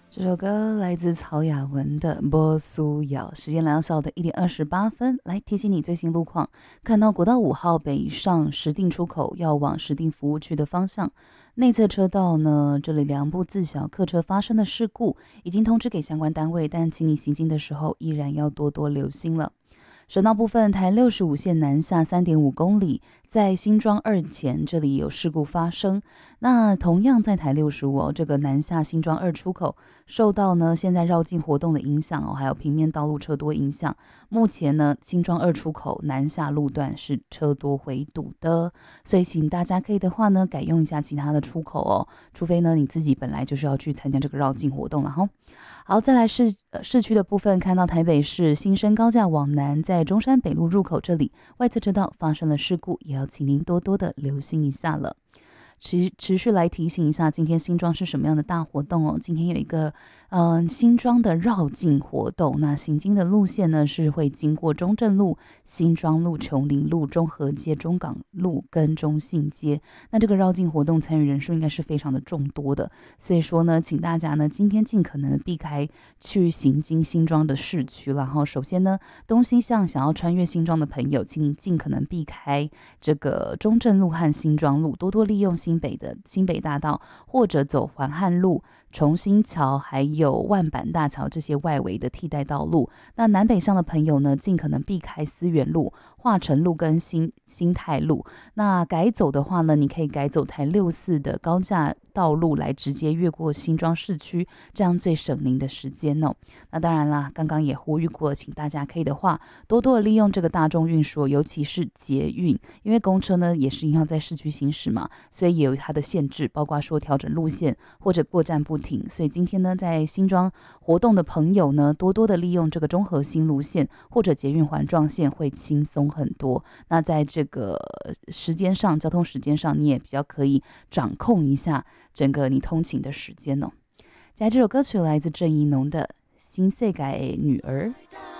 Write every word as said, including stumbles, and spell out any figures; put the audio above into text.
这首歌来自曹雅文的《波苏谣》，时间来到下午的一点二十八分，来提醒你最新路况。看到国道五号北上石碇出口要往石碇服务区的方向，内侧车道呢，这里两部自小客车发生的事故，已经通知给相关单位，但请你行进的时候依然要多多留心了。省道部分，台六十五线南下三点五公里，在新庄二前这里有事故发生。那同样在台六十五哦，这个南下新庄二出口受到呢现在绕境活动的影响哦，还有平面道路车多影响。目前呢，新庄二出口南下路段是车多回堵的，所以请大家可以的话呢，改用一下其他的出口哦，除非呢你自己本来就是要去参加这个绕境活动了哈。好，再来是、呃、市区的部分，看到台北市新生高架往南，在中山北路入口这里外侧车道发生了事故，也要请您多多的留心一下了。持持续来提醒一下，今天新庄是什么样的大活动哦？今天有一个嗯、呃、新庄的绕境活动，那行经的路线呢是会经过中正路、新庄路、琼林路、中和街、中港路跟中信街。那这个绕境活动参与人数应该是非常的众多的，所以说呢，请大家呢今天尽可能避开去行经新庄的市区。然后首先呢，东西向想要穿越新庄的朋友，请你尽可能避开这个中正路和新庄路，多多利用新北的新北大道，或者走环汉路、重新桥还有万板大桥这些外围的替代道路。那南北向的朋友呢，尽可能避开思源路、化成路跟新新泰路。那改走的话呢，你可以改走台六四的高架道路来直接越过新庄市区，这样最省您的时间哦。那当然啦，刚刚也呼吁过，请大家可以的话多多的利用这个大众运输，尤其是捷运，因为公车呢也是一样在市区行驶嘛，所以也有它的限制，包括说调整路线或者过站不停。所以今天呢，在新庄活动的朋友呢，多多的利用这个中和新路线或者捷运环状线，会轻松很多。那在这个时间上，交通时间上，你也比较可以掌控一下整个你通勤的时间哦。接下来这首歌曲来自郑宜农的《新世界的女儿》。